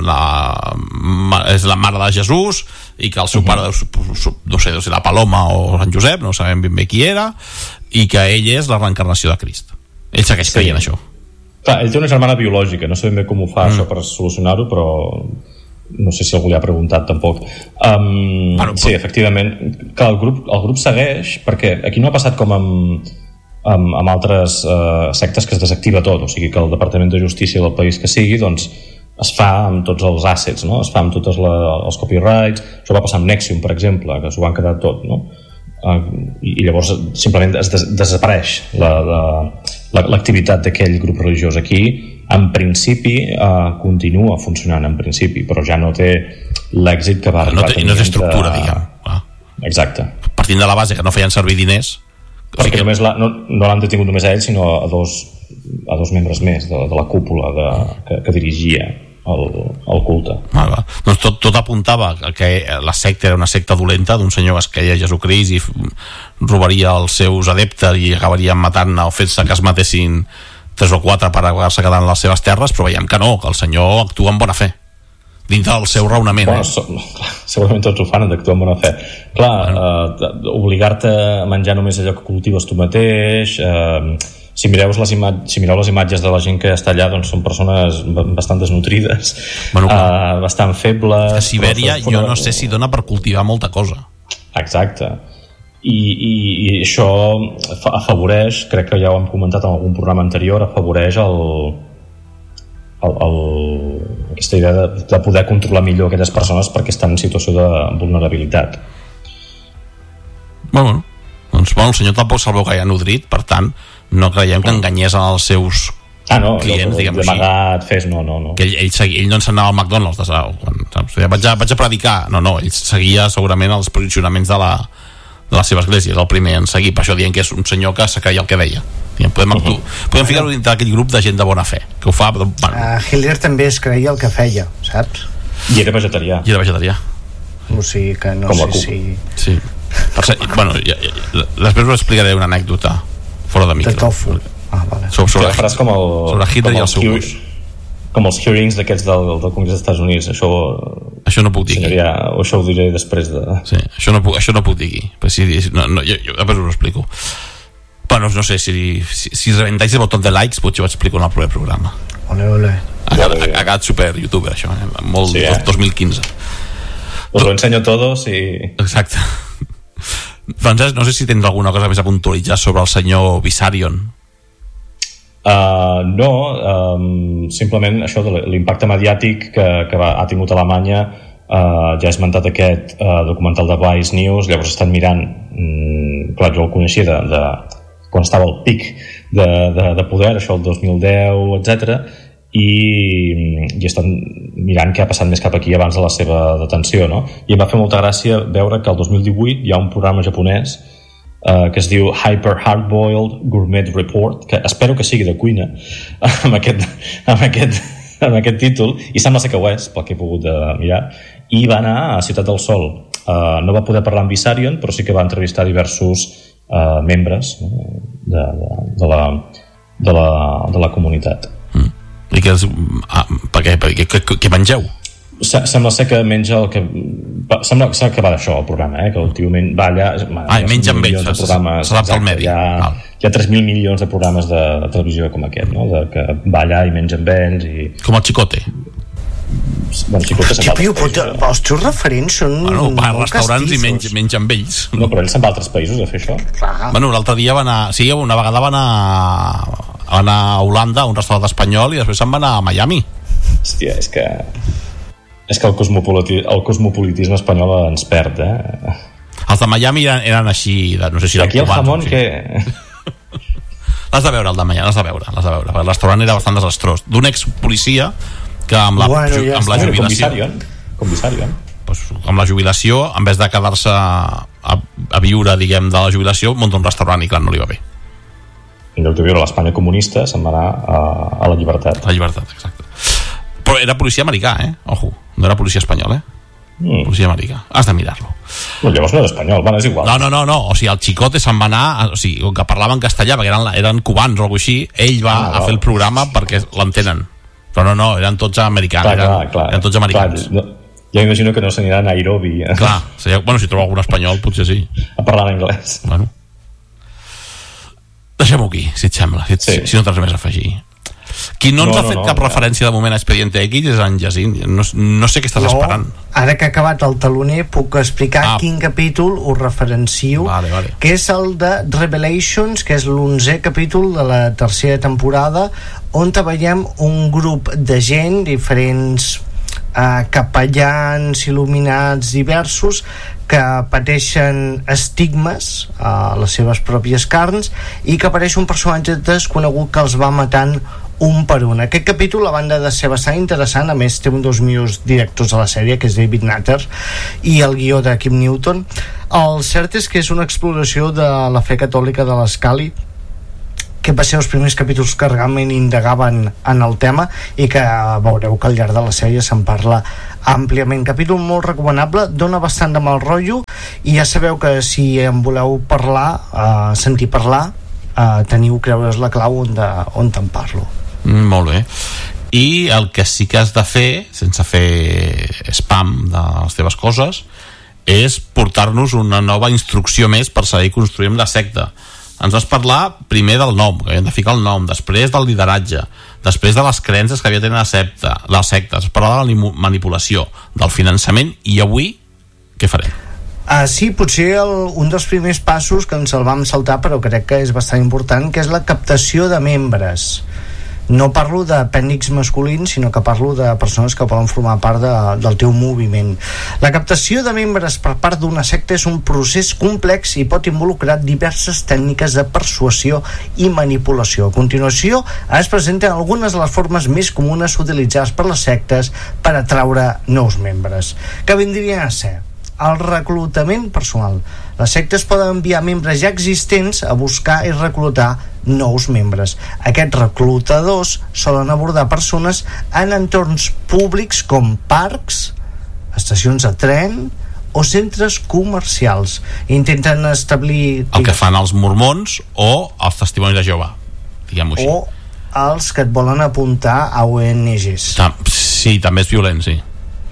la mare de Jesús, i que el seu pare no sé, la Paloma o Sant Josep, no sabem ben bé qui era, i que ell és la reencarnació de Crist. Ell segueix creient això. Clar, ell té una germana biològica, no sé ben bé com ho fa això per solucionar-ho, però no sé si algú li ha preguntat tampoc. Sí, efectivament, que el grup segueix, perquè aquí no ha passat com amb altres sectes que es desactiva tot, o sigui que el Departament de Justícia del país que sigui, doncs es fa amb tots els assets, no? Es fa amb tots els copyrights. Això va passar amb Nexium, per exemple, que s'ho van quedar tot, no? I llavors simplement es desapareix l'activitat d'aquell grup religiós. Aquí en principi continua funcionant en principi, però ja no té l'èxit que va arribar a tenir. No té estructura, diguem. Exacte. Partint de la base que no feien servir diners, perquè només no l'han detingut només a ell, sinó a dos membres més de la cúpula que dirigia el culte. Doncs tot apuntava que la secta era una secta dolenta d'un senyor que es creia Jesucrist i robaria els seus adeptes i acabarien matant-ne o fent-se que es matessin 3 o 4 per acabar-se quedant les seves terres, però veiem que no, que el senyor actua amb bona fe dintre del seu raonament. Segurament tots ho fan, d'actuar amb bona fe. Clar, obligar-te a menjar només allò que cultives tu mateix. Si mireu les imatges de la gent que està allà, doncs són persones bastant desnutrides, bastant febles. A Sibèria jo no sé si dona per cultivar molta cosa. Exacte. I això afavoreix, crec que ja ho hem comentat en algun programa anterior, afavoreix aquesta idea de poder controlar millor aquelles persones perquè estan en situació de vulnerabilitat. Bueno, doncs el senyor tampoc se'l veu gaire nodrit, per tant no creiem que enganyés als seus clients, diguem-ho així. D'amagat, fes, no. Que ell no ens anava al McDonald's, vaig a predicar, no, ell seguia segurament els posicionaments de la seva església, és el primer en seguir, per això dient que és un senyor que se creia el que deia. Podem ficar-ho dintre d'aquell grup de gent de bona fe que ho fa. Hitler també es creia el que feia, saps? I era vegetarià. O sigui que no sé si... Sí. Bueno, després us explicaré una anècdota fora de micro. De tofu. Vale. Sobre Hitler i el seu gos. Com els hearings d'aquests del Congrés dels Estats Units. Això no puc dir aquí. Això ho diré després de... Sí, això no puc dir aquí. Jo després us ho explico. Bueno, no sé, si reventáis el botón de likes potser ho explico en el proper programa. Ole. Ha quedat super youtuber això, molt 2015. Us lo enseño todo, sí. Exacte. Francesc, no sé si tens alguna cosa més a puntualitzar sobre el senyor Vissarion. No, simplement això de l'impacte mediàtic que ha tingut Alemanya. Ja he esmentat aquest documental de Vice News. Llavors estan mirant, clar, jo el coneixia de quan estava al pic de poder, això el 2010, etc. I estan mirant què ha passat més cap aquí abans de la seva detenció, no? I em va fer molta gràcia veure que el 2018 hi ha un programa japonès que es diu Hyper Hardboiled Gourmet Report, que espero que sigui de cuina amb aquest títol, i sembla ser que ho és, pel que he pogut mirar. I va anar a Ciutat del Sol. No va poder parlar amb Vissarion, però sí que va entrevistar diversos membres de la comunitat. I què mengeu? Sembla ser que menja el que... Sembla que va d'això, el programa, que el tio balla... menja amb ells, s'adapta al medi. Hi ha 3.000 milions de programes de televisió com aquest, no? Que balla i menja amb ells i... Com el Chicote. Bueno, Chicote se'n va a altres països. Els teus referents són va a restaurants i menja amb ells. No, però ell se'n va a altres països a fer això. Bueno, l'altre dia va anar... Sí, una vegada va anar a Holanda, a un restaurant espanyol, i després se'n va anar a Miami. Hòstia, és que el cosmopolitisme espanyol ens perd, Els de Miami eren així, no sé si eren aquí el jamón que... L'has de veure, el de Miami, l'has de veure. El restaurant era bastant desastrós. D'un ex-policia que amb la jubilació... Com Vissarion. Pues, amb la jubilació, en vez de quedar-se a viure, diguem, de la jubilació, munta un restaurant i clar, no li va bé. En lloc de viure a l'Espanya comunista, se'n va anar a la llibertat. A la llibertat, exacte. Però era policia americà, Ojo, no era policia espanyol, Policia americà. Has de mirar-lo. No, llavors no era espanyol, és igual. No. O sigui, el Chicote se'n va anar... O sigui, que parlaven castellà, perquè eren cubans o alguna cosa així, ell va a fer el programa perquè l'entenen. Però no, eren tots americans. Eren tots americans. Clar, ja imagino que no s'aniran a Nairobi. Clar, si trobo algun espanyol, potser sí. A parlar en anglès. Bueno. Deixem-ho aquí, si et sembla, si no tens res més a afegir. Qui no ens ha fet cap referència de moment a Expediente X és en Jacint. No sé què estàs esperant. Ara que ha acabat el taloner puc explicar quin capítol us referencio, que és el de Revelations, que és l'11è capítol de la tercera temporada, on veiem un grup de gent, diferents capellans il·luminats diversos, que pateixen estigmes a les seves pròpies carns, i que apareix un personatge desconegut que els va matant un per un. Aquest capítol, a banda de ser bastant interessant, a més té un dels millors directors de la sèrie, que és David Nutter, i el guió de Kim Newton. El cert és que és una exploració de la fe catòlica de l'Scully, que va ser els primers capítols que realment indagaven en el tema, i que veureu que al llarg de la sèrie se'n parla àmpliament. Capítol molt recomanable, dona bastant de mal rotllo, i ja sabeu que si en voleu parlar, sentir parlar, teniu Creure's la clau on te'n parlo. Molt bé. I el que sí que has de fer, sense fer spam de les teves coses, és portar-nos una nova instrucció més per seguir construint la secta. Ens vas parlar primer del nom, que havíem de ficar el nom, després del lideratge, després de les creences que havia de tenir la secta, després de la manipulació, del finançament, i avui què farem? Sí, potser un dels primers passos que ens el vam saltar, però crec que és bastant important, que és la captació de membres. No parlo d'apèndix masculins, sinó que parlo de persones que poden formar part del teu moviment. La captació de membres per part d'una secta és un procés complex i pot involucrar diverses tècniques de persuasió i manipulació. A continuació es presenten algunes de les formes més comunes utilitzades per les sectes per atraure nous membres, que vindrien a ser el reclutament personal. Les sectes poden enviar membres ja existents a buscar i reclutar nous membres. Aquests reclutadors solen abordar persones en entorns públics com parcs, estacions de tren o centres comercials. Intenten establir... El que fan els mormons o els testimonis de Jehovà, diguem-ho així. O els que et volen apuntar a ONGs. Sí, també és violent, sí.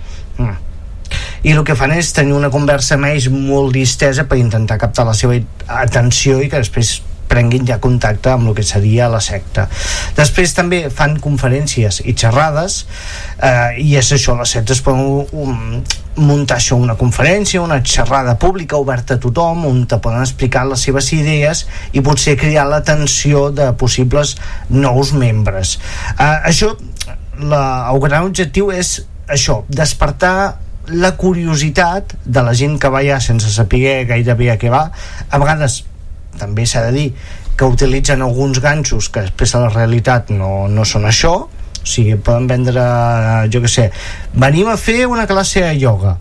I el que fan és tenir una conversa amb ells molt distesa per intentar captar la seva atenció i que després prenguin ja contacte amb el que seria la secta. Després també fan conferències i xerrades, i és això, les sectes poden muntar això una conferència, una xerrada pública oberta a tothom, on te poden explicar les seves idees i potser crear l'atenció de possibles nous membres. Això, el gran objectiu és això, despertar la curiositat de la gent que va allà sense saber gairebé a què va. A vegades també s'ha de dir que utilitzen alguns ganxos que després a la realitat no són això. O sigui, poden vendre, jo què sé, venim a fer una classe de ioga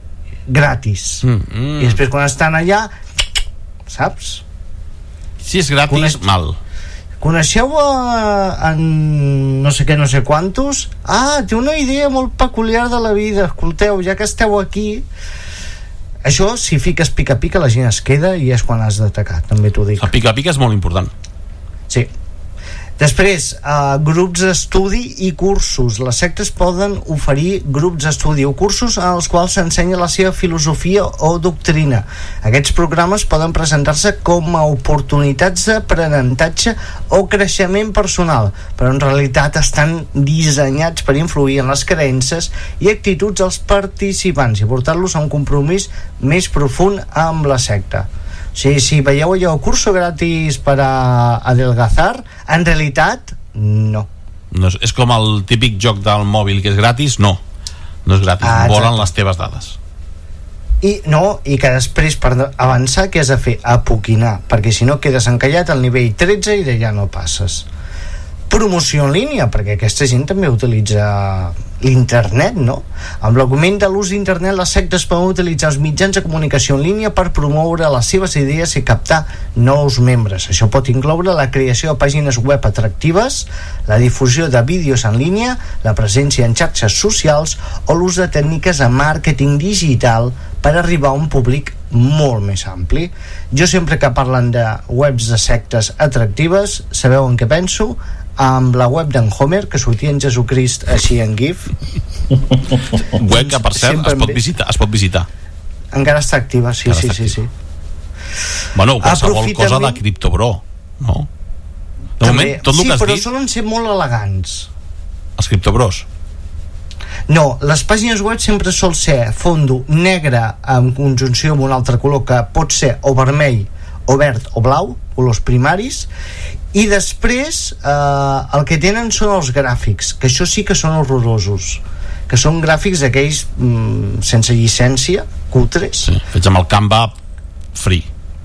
gratis i després quan estan allà, saps? Si és gratis, mal. Coneixeu en no sé què, no sé quantos? Té una idea molt peculiar de la vida. Escolteu, ja que esteu aquí, això, si fiques pica-pica, la gent es queda i és quan has d'atacar, també t'ho dic. El pica-pica és molt important. Sí. Després, grups d'estudi i cursos. Les sectes poden oferir grups d'estudi o cursos en els quals s'ensenya la seva filosofia o doctrina. Aquests programes poden presentar-se com a oportunitats d'aprenentatge o creixement personal, però en realitat estan dissenyats per influir en les creences i actituds dels participants i portar-los a un compromís més profund amb la secta. Si veieu allò, curso gratis per a adelgazar, en realitat, no. És com el típic joc del mòbil que és gratis, no és gratis, volen les teves dades. I que després per avançar què has de fer? Apoquinar, perquè si no quedes encallat al nivell 13 i d'allà no passes. Promoció en línia, perquè aquesta gent també utilitza l'internet, no? Amb l'augment de l'ús d'internet, les sectes poden utilitzar els mitjans de comunicació en línia per promoure les seves idees i captar nous membres. Això pot incloure la creació de pàgines web atractives, la difusió de vídeos en línia, la presència en xarxes socials o l'ús de tècniques de màrqueting digital per arribar a un públic molt més ampli. Jo sempre que parlen de webs de sectes atractives, sabeu en què penso? Amb la web d'en Homer, que sortia en Jesucrist així en GIF. Web que, per cert, es pot visitar. Encara està activa, sí. Bueno, qualsevol cosa de CryptoBro, no? De moment, tot el que has dit... Sí, però solen ser molt elegants. Els CryptoBros? No, les pàgines web sempre sol ser fondo negre en conjunció amb un altre color que pot ser o vermell, o verd o blau, colors primaris, i després el que tenen són els gràfics, que això sí que són horrorosos, que són gràfics aquells sense llicència, cutres. Sí, fets amb el Canva free.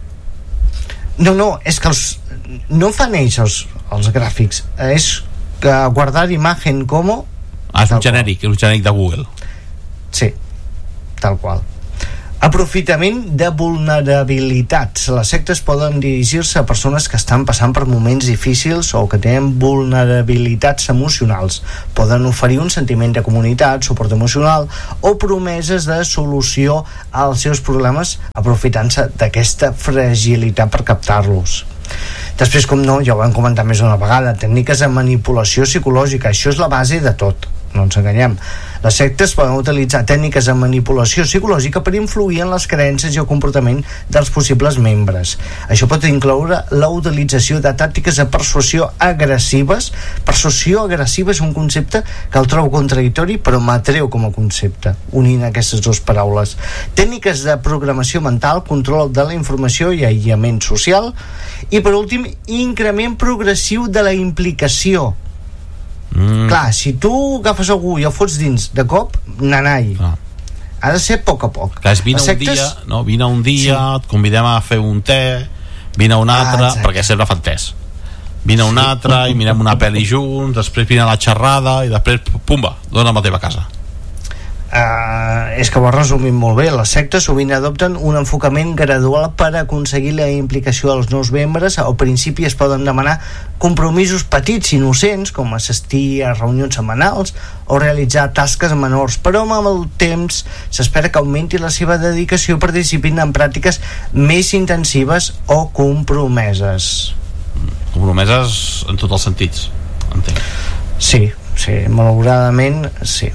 No, és que no fan ells els gràfics, és que guardar imagen como... és un genèric de Google. Sí, tal qual. Aprofitament de vulnerabilitats. Les sectes poden dirigir-se a persones que estan passant per moments difícils o que tenen vulnerabilitats emocionals. Poden oferir un sentiment de comunitat, suport emocional o promeses de solució als seus problemes, aprofitant-se d'aquesta fragilitat per captar-los. Després, com no, ja ho vam comentar més d'una vegada, tècniques de manipulació psicològica. Això és la base de tot, no ens enganyem. Les sectes poden utilitzar tècniques de manipulació psicològica per influir en les creences i el comportament dels possibles membres. Això pot incloure la utilització de tàctiques de persuasió agressives. Persuasió agressiva és un concepte que el trobo contradictori, però m'atreu com a concepte, unint aquestes dues paraules. Tècniques de programació mental, control de la informació i aïllament social. I per últim, increment progressiu de la implicació. Clar, si tu agafes algú i el fots dins de cop, nanai. Ha de ser a poc a poc. Clar, vine un dia, et convidem a fer un te, vine un altre, perquè sempre fan tes. Vine un altre i mirem una pel·li junts, després vine a la xerrada i després, pumba, dona'm la teva casa. És que ho has resumit molt bé. Les sectes sovint adopten un enfocament gradual per aconseguir la implicació dels nous membres. Al principi es poden demanar compromisos petits, innocents, com assistir a reunions setmanals o realitzar tasques menors, però amb el temps s'espera que augmenti la seva dedicació participant en pràctiques més intensives o compromeses. Compromeses en tots els sentits, entenc. Sí, malauradament sí.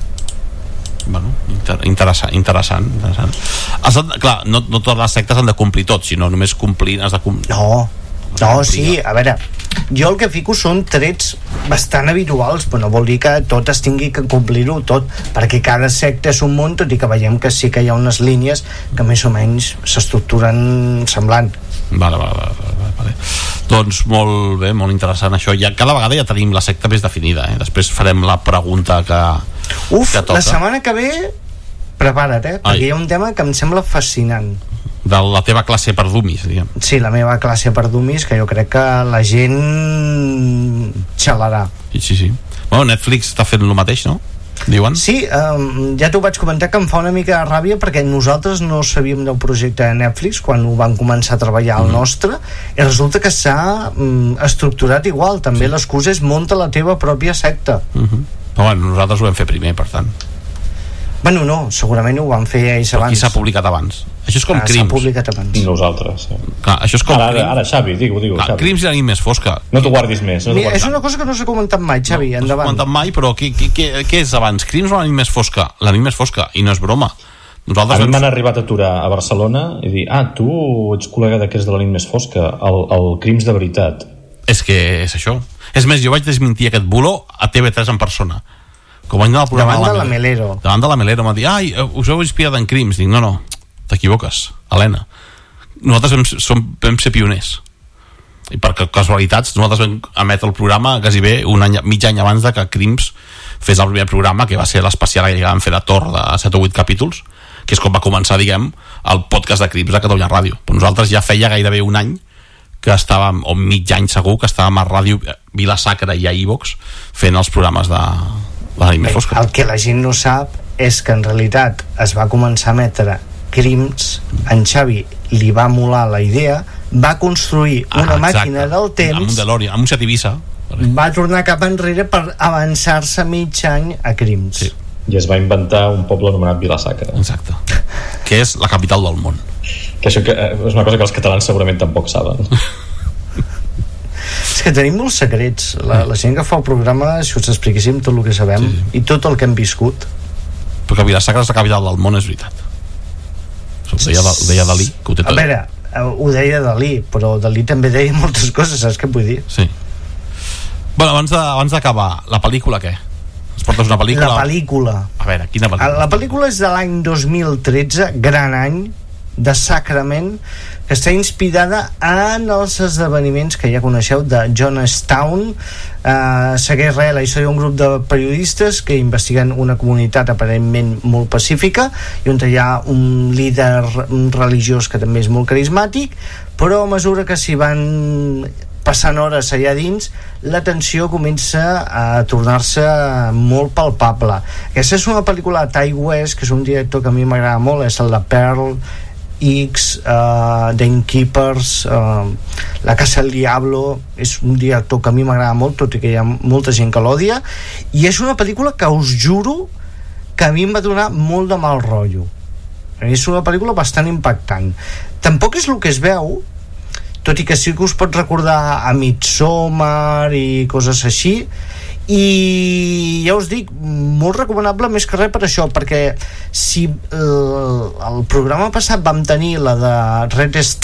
Bueno, interessant. Clar, no totes les sectes han de complir tot, sinó només complir has de complir. No, sí, a veure, Jo el que fico són trets bastant habituals, però no vol dir que tot es tingui que complir-ho tot, perquè cada secta és un món, tot i que veiem que sí que hi ha unes línies que més o menys s'estructuren semblant. Vale. Doncs molt bé, molt interessant això. Ja, cada vegada ja tenim la secta més definida, Després farem la pregunta que toca. La setmana que ve prepara't, perquè hi ha un tema que em sembla fascinant. De la teva classe per dummies, diguem. Sí, la meva classe per dummies, que jo crec que la gent xalarà. Sí. Bueno, Netflix està fent el mateix, no? Diuen? Sí, ja t'ho vaig comentar, que em fa una mica de ràbia perquè nosaltres no sabíem del projecte de Netflix quan ho van començar a treballar el nostre, i resulta que s'ha estructurat igual. També l'excusa és munta la teva pròpia secta. Però bueno, nosaltres ho vam fer primer, per tant. Bueno, no, segurament ho van fer ells abans. Però qui s'ha publicat abans? Això és com Crims. S'ha publicat abans. Nosaltres. Clar, això és com ara Xavi, digue-ho. Clar, Crims i la nit més fosca. No t'ho guardis més. Mira, és una cosa que no s'ha comentat mai, Xavi, endavant. No s'ha comentat mai, però què és abans? Crims o la nit més fosca? La nit més fosca, i no és broma. A mi m'han arribat a aturar a Barcelona i dir, tu ets col·lega d'aquests de la nit més fosca, el Crims de veritat. És que és això. És més, jo vaig desmentir aquest bulo a TV3 en persona. Com vaig anar al programa davant de la Melero. Davant de la Melero m'ha dit, us heu inspirat en Crims. Dic, no, t'equivoques, Helena. Nosaltres vam ser pioners. I per casualitats, nosaltres vam emetre el programa quasi bé mig any abans de que Crims fes el primer programa, que va ser l'especial que vam fer de Thor de 7 o 8 capítols, que és com va començar, diguem, el podcast de Crims a Catalunya Ràdio. Però nosaltres ja feia gairebé un any que estàvem, o mig any segur, que estàvem a Ràdio Vila-sacra i a iVox fent els programes de la nit més fosca. El que la gent no sap és que en realitat es va començar a emetre Crims, en Xavi li va molar la idea, va construir una màquina del temps amb un DeLorean, amb un Seat Ibiza, va tornar cap enrere per avançar-se mig any a Crims. Sí. I es va inventar un poble anomenat Vila-sacra. Exacte. Que és la capital del món. Que això és una cosa que els catalans segurament tampoc saben. És que tenim molts secrets. La gent que fa el programa, si us expliquéssim tot el que sabem i tot el que hem viscut. Perquè Vila-sacra és la capital del món, és veritat. Ho deia Dalí, que ho té tot. A veure, ho deia Dalí, però Dalí també deia moltes coses, saps què vull dir? Sí. Bueno, abans d'acabar, la pel·lícula què? Ens portes una pel·lícula? La pel·lícula. A veure, quina pel·lícula? La pel·lícula és de l'any 2013, gran any, de Sacrament, que està inspirada en els esdeveniments que ja coneixeu de Jonestown. Segueix la història d'un grup de periodistes que investiguen una comunitat aparentment molt pacífica i on hi ha un líder religiós que també és molt carismàtic, però a mesura que s'hi van passant hores allà dins, la tensió comença a tornar-se molt palpable. Aquesta és una pel·lícula de Ty West, que és un director que a mi m'agrada molt, és el de Pearl, X, The Innkeepers, La Casa del Diablo. És un director que a mi m'agrada molt, tot i que hi ha molta gent que l'odia, i és una pel·lícula que us juro que a mi em va donar molt de mal rotllo. És una pel·lícula bastant impactant. Tampoc és el que es veu, tot i que sí que us pot recordar a Midsommar i coses així, i ja us dic, molt recomanable més que res per això, perquè si el programa passat vam tenir la de Red